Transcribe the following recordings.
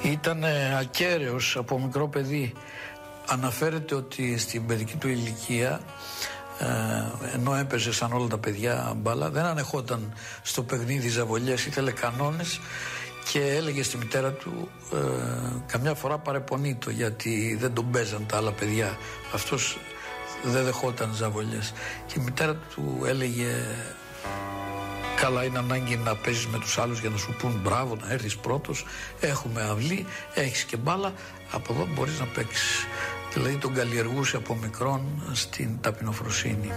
Ήταν ακέραιος από μικρό παιδί. Αναφέρεται ότι στην παιδική του ηλικία, ενώ έπαιζε σαν όλα τα παιδιά μπάλα, δεν ανεχόταν στο παιχνίδι ζαβολιές, ήθελε κανόνες και έλεγε στη μητέρα του, καμιά φορά παρεπονείτο γιατί δεν τον παίζαν τα άλλα παιδιά, αυτός δεν δεχόταν ζαβολιές, και η μητέρα του έλεγε, καλά, είναι ανάγκη να παίζεις με τους άλλους για να σου πούν μπράβο, να έρθεις πρώτος, έχουμε αυλή, έχεις και μπάλα, από εδώ μπορείς να παίξεις. Δηλαδή τον καλλιεργούσε από μικρόν στην ταπεινοφροσύνη.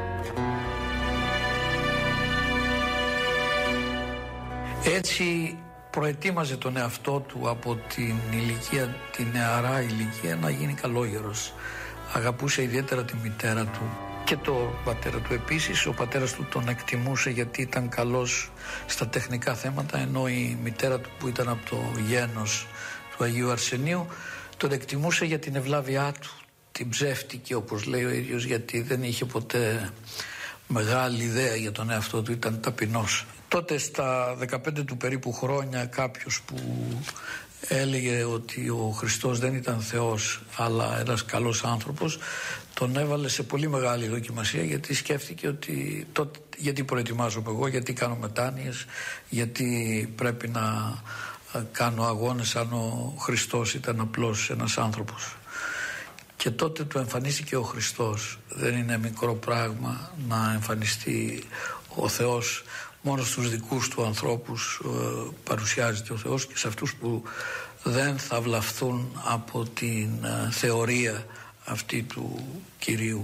Έτσι προετοίμαζε τον εαυτό του από την ηλικία, την νεαρά ηλικία, να γίνει καλόγερος. Αγαπούσε ιδιαίτερα τη μητέρα του και το πατέρα του επίσης. Ο πατέρας του τον εκτιμούσε γιατί ήταν καλός στα τεχνικά θέματα, ενώ η μητέρα του, που ήταν από το γένος του Αγίου Αρσενίου, τον εκτιμούσε για την ευλάβειά του, την ψεύτικη όπως λέει ο ίδιος, γιατί δεν είχε ποτέ μεγάλη ιδέα για τον εαυτό του, ήταν ταπεινός. Τότε στα 15 του περίπου χρόνια κάποιος που έλεγε ότι ο Χριστός δεν ήταν Θεός αλλά ένας καλός άνθρωπος, τον έβαλε σε πολύ μεγάλη δοκιμασία, γιατί σκέφτηκε ότι τότε, γιατί προετοιμάζομαι εγώ, γιατί κάνω μετάνοιες, γιατί πρέπει να κάνω αγώνες αν ο Χριστός ήταν απλώς ένας άνθρωπος. Και τότε του εμφανίστηκε ο Χριστός. Δεν είναι μικρό πράγμα να εμφανιστεί ο Θεός. Μόνο στους δικούς του ανθρώπους παρουσιάζεται ο Θεός, και σε αυτούς που δεν θα βλαφθούν από την θεωρία αυτή του Κυρίου.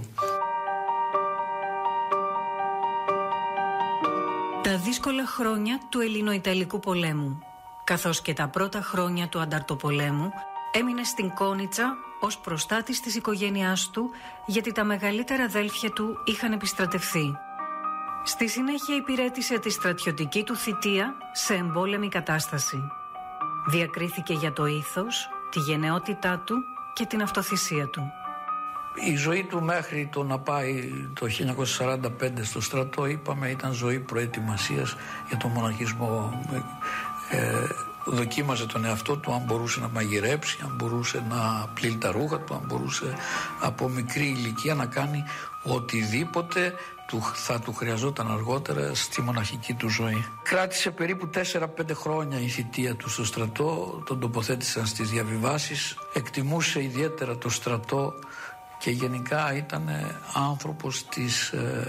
Τα δύσκολα χρόνια του Ελληνοϊταλικού πολέμου, καθώς και τα πρώτα χρόνια του Ανταρτοπολέμου, έμεινε στην Κόνιτσα ως προστάτης της οικογένειάς του, γιατί τα μεγαλύτερα αδέλφια του είχαν επιστρατευθεί. Στη συνέχεια υπηρέτησε τη στρατιωτική του θητεία σε εμπόλεμη κατάσταση. Διακρίθηκε για το ήθος, τη γενναιότητά του και την αυτοθυσία του. Η ζωή του μέχρι το να πάει το 1945 στο στρατό, είπαμε, ήταν ζωή προετοιμασίας για τον μοναχισμό. Δοκίμαζε τον εαυτό του, αν μπορούσε να μαγειρέψει, αν μπορούσε να πλύνει τα ρούχα του, αν μπορούσε από μικρή ηλικία να κάνει οτιδήποτε θα του χρειαζόταν αργότερα στη μοναχική του ζωή. Κράτησε περίπου 4-5 χρόνια η θητεία του στο στρατό, τον τοποθέτησαν στις διαβιβάσεις, εκτιμούσε ιδιαίτερα το στρατό και γενικά ήταν άνθρωπος της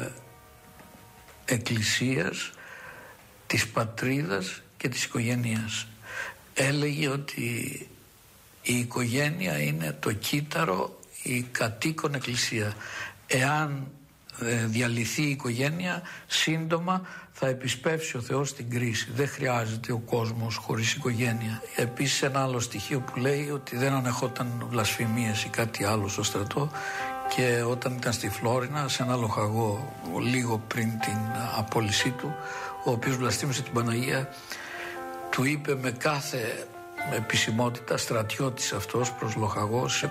εκκλησίας, της πατρίδας και της οικογένειας. Έλεγε ότι η οικογένεια είναι το κύτταρο, η κατοίκον εκκλησία. Εάν διαλυθεί η οικογένεια, σύντομα θα επισπεύσει ο Θεός την κρίση. Δεν χρειάζεται ο κόσμος χωρίς οικογένεια. Επίσης ένα άλλο στοιχείο που λέει, ότι δεν ανεχόταν βλασφημίες ή κάτι άλλο στο στρατό, και όταν ήταν στη Φλόρινα, σε ένα λοχαγό λίγο πριν την απόλυσή του, ο οποίος βλαστήμησε την Παναγία, του είπε με κάθε επισημότητα, στρατιώτης αυτός προς λοχαγός,